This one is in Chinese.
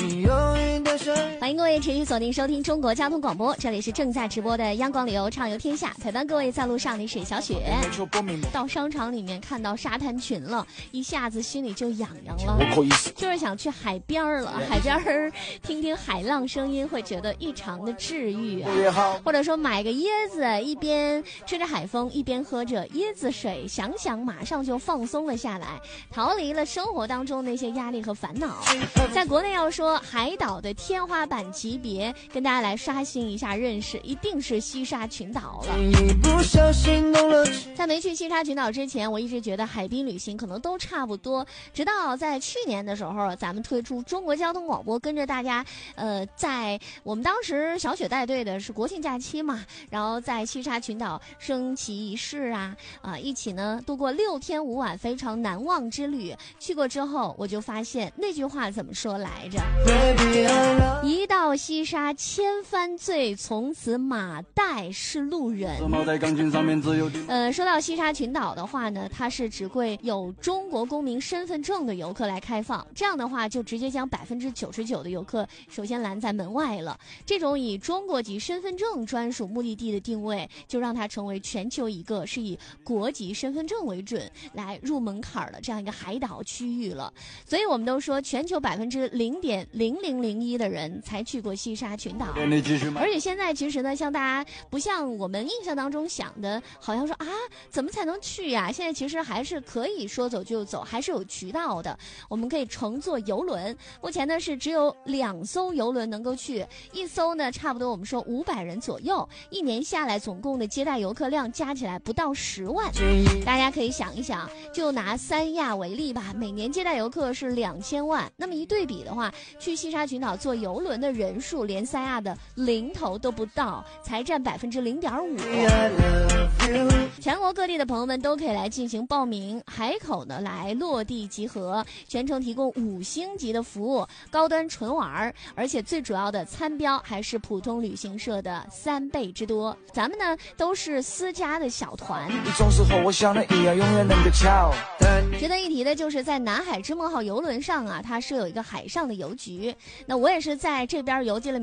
欢迎各位持续锁定收听中国交通广播，这里是正在直播的央广旅游畅游天下，陪伴各位在路上的是小雪。到商场里面看到沙滩群了，一下子心里就痒痒了，就是想去海边了。海边听听海浪声音，会觉得异常的治愈啊。或者说买个椰子，一边吹着海风，一边喝着椰子水，想想马上就放松了下来，逃离了生活当中那些压力和烦恼。在国内要说海岛的天花板级别，跟大家来刷新一下认识，一定是西沙群岛了。在没去西沙群岛之前，我一直觉得海滨旅行可能都差不多，直到在去年的时候，咱们推出中国交通广播，跟着大家在我们当时小雪带队的是国庆假期嘛，然后在西沙群岛升旗仪式一起呢度过6天5晚非常难忘之旅。去过之后，我就发现那句话怎么说来着？一到西沙千帆醉，从此马代是路人。说到西沙群岛的话呢，它是只对有中国公民身份证的游客来开放，这样的话就直接将99%的游客首先拦在门外了。这种以中国籍身份证专属目的地的定位，就让它成为全球一个是以国籍身份证为准来入门槛的这样一个海岛区域了。所以我们都说全球0.0001%的人才去过西沙群岛。而且现在其实呢，像大家不像我们印象当中想的，好像说怎么才能去呀？现在其实还是可以说走就走，还是有渠道的。我们可以乘坐游轮，目前呢是只有2艘游轮能够去，一艘呢差不多我们说500人左右，一年下来总共的接待游客量加起来不到10万。大家可以想一想，就拿三亚为例吧，每年接待游客是2000万，那么一对比的话，去西沙群岛坐游轮的人数连三亚的零头都不到，才占0.5%。全国各地的朋友们都可以来进行报名，海口呢来落地集合，全程提供5星级的服务，高端纯玩，而且最主要的参标还是普通旅行社的3倍之多。咱们呢都是私家的小团。值得一提的就是在南海之梦号游轮上它是有一个海上的邮局，那我也是在这边邮寄了